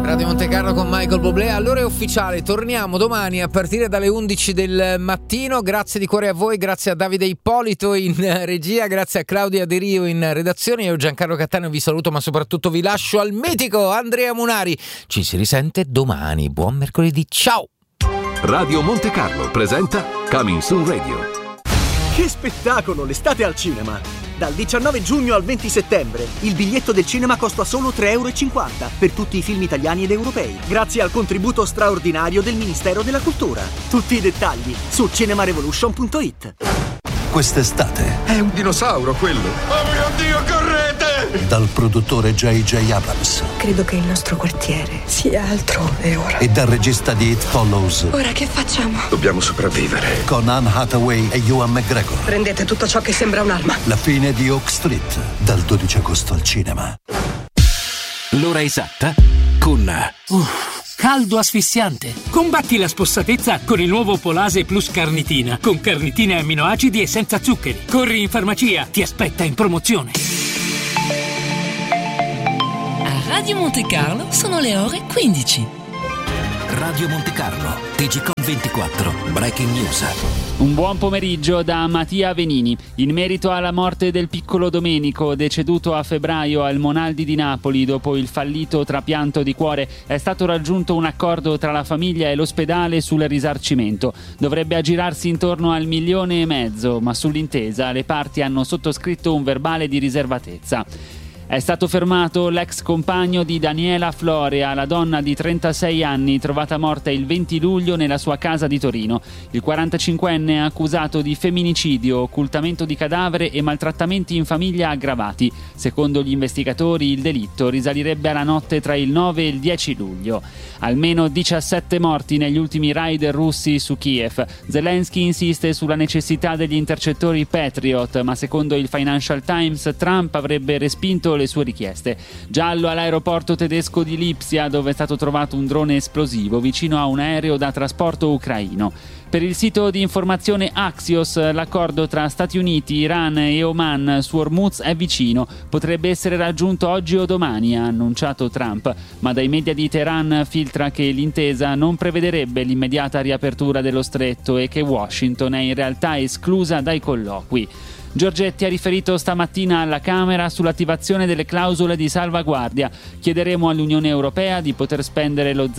Radio Monte Carlo con Michael Bublé. Allora è ufficiale, torniamo domani a partire dalle 11 del mattino. Grazie di cuore a voi, grazie a Davide Ippolito in regia, grazie a Claudia De Rio in redazione. Io Giancarlo Cattaneo vi saluto, ma soprattutto vi lascio al mitico Andrea Munari. Ci si risente domani, buon mercoledì, ciao! Radio Monte Carlo presenta Coming Soon Radio. Che spettacolo, l'estate al cinema! Dal 19 giugno al 20 settembre il biglietto del cinema costa solo €3,50 per tutti i film italiani ed europei, grazie al contributo straordinario del Ministero della Cultura. Tutti i dettagli su cinemarevolution.it. Quest'estate è un dinosauro quello. Oh mio Dio, correte! Dal produttore J.J. Abrams. Credo che il nostro quartiere sia altrove ora. E dal regista di It Follows. Ora che facciamo? Dobbiamo sopravvivere. Con Anne Hathaway e Ewan McGregor. Prendete tutto ciò che sembra un'arma. La fine di Oak Street, dal 12 agosto al cinema. L'ora esatta con... caldo asfissiante. Combatti la spossatezza con il nuovo Polase Plus Carnitina, con carnitine e amminoacidi e senza zuccheri. Corri in farmacia, ti aspetta in promozione. A Radio Monte Carlo sono le ore 15. Radio Monte Carlo, TGcom 24, Breaking News. Un buon pomeriggio da Mattia Venini. In merito alla morte del piccolo Domenico, deceduto a febbraio al Monaldi di Napoli dopo il fallito trapianto di cuore, è stato raggiunto un accordo tra la famiglia e l'ospedale sul risarcimento. Dovrebbe aggirarsi intorno al 1,5 milioni, ma sull'intesa le parti hanno sottoscritto un verbale di riservatezza. È stato fermato l'ex compagno di Daniela Florea, la donna di 36 anni trovata morta il 20 luglio nella sua casa di Torino. Il 45enne è accusato di femminicidio, occultamento di cadavere e maltrattamenti in famiglia aggravati. Secondo gli investigatori il delitto risalirebbe alla notte tra il 9 e il 10 luglio. Almeno 17 morti negli ultimi raid russi su Kiev. Zelensky insiste sulla necessità degli intercettori Patriot, ma secondo il Financial Times Trump avrebbe respinto le sue richieste. Giallo all'aeroporto tedesco di Lipsia, dove è stato trovato un drone esplosivo vicino a un aereo da trasporto ucraino. Per il sito di informazione Axios, l'accordo tra Stati Uniti, Iran e Oman su Hormuz è vicino. Potrebbe essere raggiunto oggi o domani, ha annunciato Trump, ma dai media di Teheran filtra che l'intesa non prevederebbe l'immediata riapertura dello stretto e che Washington è in realtà esclusa dai colloqui. Giorgetti ha riferito stamattina alla Camera sull'attivazione delle clausole di salvaguardia. Chiederemo all'Unione Europea di poter spendere lo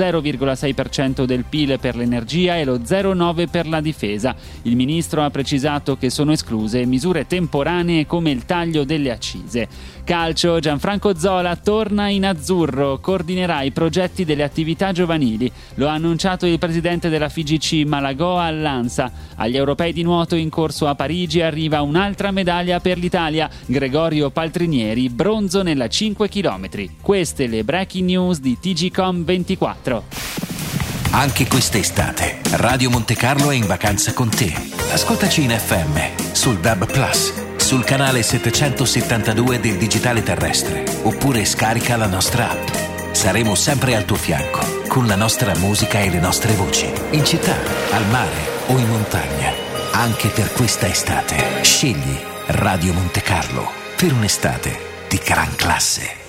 0,6% del PIL per l'energia e lo 0,9% per la difesa. Il ministro ha precisato che sono escluse misure temporanee come il taglio delle accise. Calcio, Gianfranco Zola torna in azzurro, coordinerà i progetti delle attività giovanili. Lo ha annunciato il presidente della FIGC Malagoa all'Ansa. Agli europei di nuoto in corso a Parigi arriva un'altra medaglia per l'Italia. Gregorio Paltrinieri, bronzo nella 5 km. Queste le breaking news di TGcom 24. Anche quest'estate Radio Monte Carlo è in vacanza con te. Ascoltaci in FM, sul DAB+, sul canale 772 del digitale terrestre, oppure scarica la nostra app. Saremo sempre al tuo fianco, con la nostra musica e le nostre voci, in città, al mare o in montagna. Anche per questa estate, scegli Radio Monte Carlo per un'estate di gran classe.